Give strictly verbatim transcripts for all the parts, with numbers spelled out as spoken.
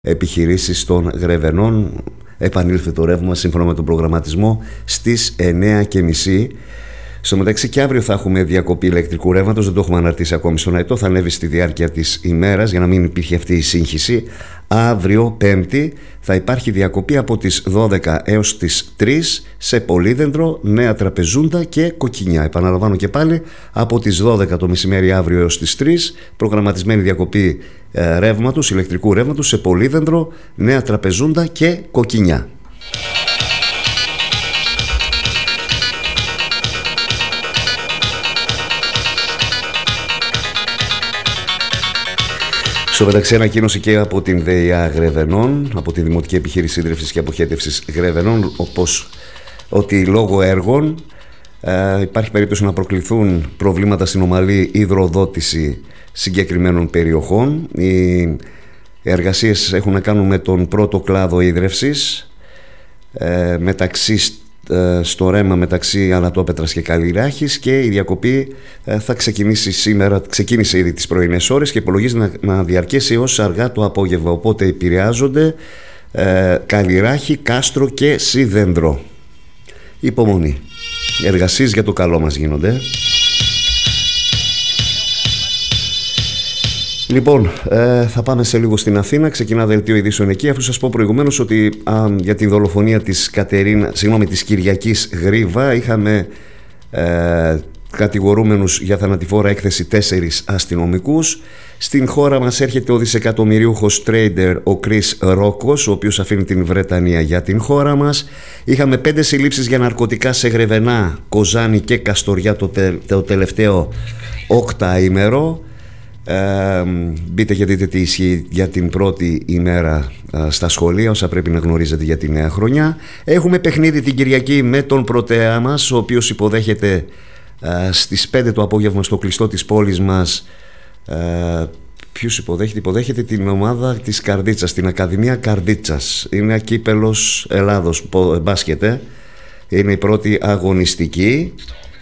επιχειρήσεις των Γρεβενών. Επανήλθε το ρεύμα σύμφωνα με τον προγραμματισμό στις εννιά και μισή. Στο μεταξύ και αύριο θα έχουμε διακοπή ηλεκτρικού ρεύματος, δεν το έχουμε αναρτήσει ακόμη στον ΑΕΤΟ, θα ανέβει στη διάρκεια της ημέρας για να μην υπήρχε αυτή η σύγχυση. Αύριο Πέμπτη θα υπάρχει διακοπή από τις δώδεκα έως τις τρεις σε Πολύδεντρο, Νέα Τραπεζούντα και Κοκκινιά. Επαναλαμβάνω και πάλι, από τις δώδεκα το μεσημέρι αύριο έως τις τρεις προγραμματισμένη διακοπή ε, ρεύματος, ηλεκτρικού ρεύματος σε Πολύδεντρο, Νέα Τραπεζούντα και Κοκκινιά. Στο μεταξύ, ανακοίνωσε και από την ΔΕΙΑ Γρεβενών, από τη Δημοτική Επιχείρηση Σύντρευσης και Αποχέτευσης Γρεβενών, όπως ότι λόγω έργων ε, υπάρχει περίπτωση να προκληθούν προβλήματα στην ομαλή υδροδότηση συγκεκριμένων περιοχών. Οι εργασίες έχουν να κάνουν με τον πρώτο κλάδο ίδρευσης ε, μεταξύ στο ρέμα μεταξύ Ανατόπετρας και Καλλιράχης, και η διακοπή θα ξεκινήσει σήμερα, ξεκίνησε ήδη τις πρωινές ώρες και υπολογίζει να, να διαρκέσει ως αργά το απόγευμα, οπότε επηρεάζονται ε, Καλλιράχη, Κάστρο και Σίδενδρο. Υπομονή, εργασίες για το καλό μας γίνονται. Λοιπόν, ε, θα πάμε σε λίγο στην Αθήνα. Ξεκινά δελτίο ειδήσεων εκεί, αφού σας πω προηγουμένως ότι α, για τη δολοφονία της Κατερίνα, συγγνώμη, της Κυριακής Γρίβα είχαμε ε, κατηγορούμενους για θανατηφόρα έκθεση τέσσερις αστυνομικούς. Στην χώρα μας έρχεται ο δισεκατομμυρίουχος τρέιντερ ο Κρίς Ρόκος, ο οποίος αφήνει την Βρετανία για την χώρα μας. Είχαμε πέντε συλλήψεις για ναρκωτικά σε Γρεβενά, Κοζάνη και Καστοριά το, τε, το τελευταίο οκτάήμερο. Ε, μπείτε και δείτε τι ισχύει για την πρώτη ημέρα ε, στα σχολεία, όσα πρέπει να γνωρίζετε για τη νέα χρονιά. Έχουμε παιχνίδι την Κυριακή με τον Πρωτέα μας, ο οποίος υποδέχεται ε, στις πέντε το απόγευμα στο κλειστό της πόλης μας. ε, Ποιους υποδέχεται? Υποδέχεται την ομάδα της Καρδίτσας, την Ακαδημία Καρδίτσας. Είναι κύπελλος Ελλάδος μπάσκετ, είναι η πρώτη αγωνιστική.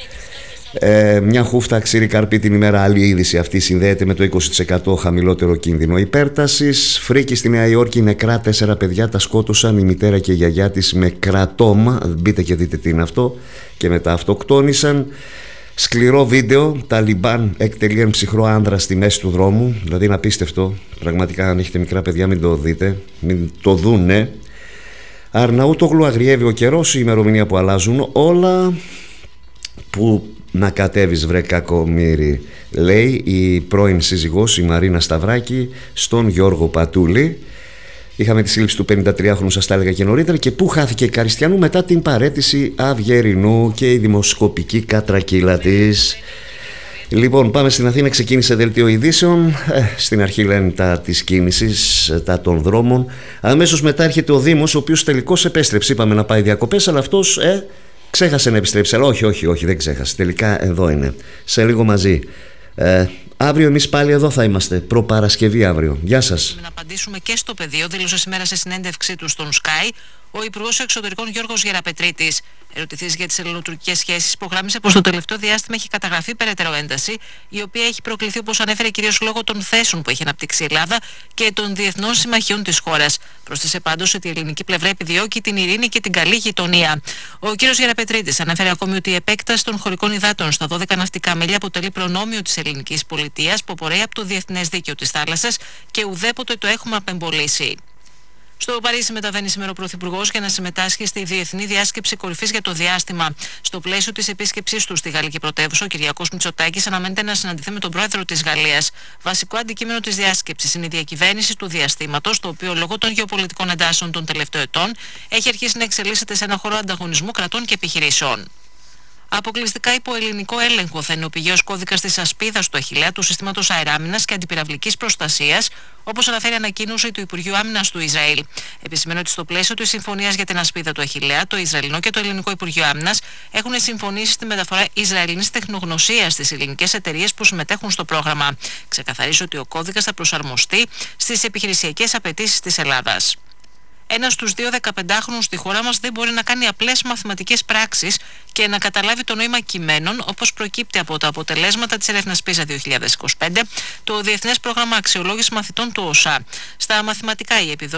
Ε, μια χούφτα ξύρι καρπί την ημέρα. Άλλη είδηση αυτή συνδέεται με το είκοσι τοις εκατό χαμηλότερο κίνδυνο υπέρτασης. Φρίκη στη Νέα Υόρκη, νεκρά τέσσερα παιδιά, τα σκότωσαν η μητέρα και η γιαγιά της με κρατώμα. Μπείτε και δείτε τι είναι αυτό. Και μετά αυτοκτόνησαν. Σκληρό βίντεο, Ταλιμπάν εκτελεί ψυχρό άνδρα στη μέση του δρόμου. Δηλαδή είναι απίστευτο. Πραγματικά, αν έχετε μικρά παιδιά, μην το δείτε, μην το δούνε. Αρναούτογλου, αγριεύει ο καιρός, η ημερομηνία που αλλάζουν όλα. Που να κατέβεις βρε κακομοίρη, λέει η πρώην σύζυγός, η Μαρίνα Σταυράκη, στον Γιώργο Πατούλη. Είχαμε τη σύλληψη του πενηντατριάχρονου, σας τα έλεγα και νωρίτερα. Και πού χάθηκε η Καριστιανού μετά την παραίτηση Αυγερινού και η δημοσκοπική κατρακύλα της. Λοιπόν, πάμε στην Αθήνα. Ξεκίνησε δελτίο ειδήσεων. Ε, στην αρχή λένε τα της κίνησης, τα των δρόμων. Αμέσως μετά έρχεται ο Δήμος, ο οποίος τελικώς επέστρεψε. Είπαμε να πάει διακοπές, αλλά αυτός ε, ξέχασε να επιστρέψει. Αλλά όχι, όχι, όχι, δεν ξέχασε. Τελικά εδώ είναι. Σε λίγο μαζί. Ε, αύριο εμείς πάλι εδώ θα είμαστε. Προπαρασκευή αύριο. Γεια σας. Να απαντήσουμε και στο πεδίο, δήλωσε σήμερα σε συνέντευξή του στον Sky ο Υπουργός Εξωτερικών Γιώργος Γεραπετρίτης. Ερωτηθείς για τις ελληνοτουρκικές σχέσεις, υπογράμμισε πως το τελευταίο διάστημα έχει καταγραφεί περαιτέρω ένταση, η οποία έχει προκληθεί, όπως ανέφερε, κυρίως λόγω των θέσεων που έχει αναπτύξει η Ελλάδα και των διεθνών συμμαχιών της χώρας. Πρόσθεσε πάντως ότι η ελληνική πλευρά επιδιώκει την ειρήνη και την καλή γειτονία. Ο κ. Γεραπετρίτης ανέφερε ακόμη ότι η επέκταση των χωρικών υδάτων στα δώδεκα ναυτικά μίλια αποτελεί προνόμιο της ελληνικής πολιτείας που απορρέει από το διεθνές δίκαιο της θάλασσας και ουδέποτε το έχουμε απεμπολίσει. Στο Παρίσι μεταβαίνει σήμερα ο Πρωθυπουργός για να συμμετάσχει στη Διεθνή Διάσκεψη Κορυφής για το Διάστημα. Στο πλαίσιο της επίσκεψής του στη Γαλλική πρωτεύουσα, ο Κυριάκος Μητσοτάκης αναμένεται να συναντηθεί με τον πρόεδρο της Γαλλίας. Βασικό αντικείμενο της διάσκεψης είναι η διακυβέρνηση του διαστήματος, το οποίο λόγω των γεωπολιτικών εντάσεων των τελευταίων ετών έχει αρχίσει να εξελίσσεται σε ένα χώρο ανταγωνισμού κρατών και επιχειρήσεων. Αποκλειστικά υπό ελληνικό έλεγχο θα είναι ο πηγαίος κώδικας της ασπίδας του Αχιλλέα του Συστήματος Αεράμινας και Αντιπυραυλικής Προστασίας, όπως αναφέρει ανακοίνωση του Υπουργείου Άμυνας του Ισραήλ. Επισημαίνει ότι στο πλαίσιο της συμφωνίας για την ασπίδα του Αχιλλέα, το Ισραηλινό και το Ελληνικό Υπουργείο Άμυνας έχουν συμφωνήσει στη μεταφορά Ισραηλινής τεχνογνωσίας στις ελληνικές εταιρείες που συμμετέχουν στο πρόγραμμα. Ξεκαθαρίζει ότι ο κώδικας θα προσαρμοστεί στις επιχειρησιακές απαιτήσεις της Ελλάδας. ένας στους δύο δεκαπεντάχρονους στη χώρα μας δεν μπορεί να κάνει απλές μαθηματικές πράξεις και να καταλάβει το νόημα κειμένων, όπως προκύπτει από τα αποτελέσματα της έρευνας πίζα δύο χιλιάδες είκοσι πέντε, το Διεθνές Πρόγραμμα Αξιολόγησης Μαθητών του ΟΣΑ. Στα μαθηματικά, η επιδόση